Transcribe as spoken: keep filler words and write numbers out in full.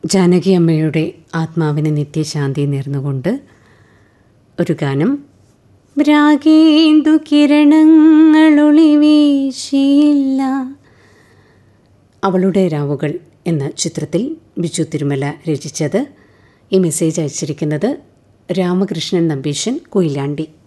ജാനകി അമ്മയുടെ ആത്മാവിന് നിത്യശാന്തി നേർന്നുകൊണ്ട് ഒരു ഗാനം. രാഗേന്ദു കിരണങ്ങളൊളി വീശിയില്ല. അവളുടെ രാവുകൾ എന്ന ചിത്രത്തിൽ ബിജു തിരുമല രചിച്ചത്. ഈ മെസ്സേജ് അയച്ചിരിക്കുന്നത് രാമകൃഷ്ണൻ നമ്പീശൻ കൊയിലാണ്ടി.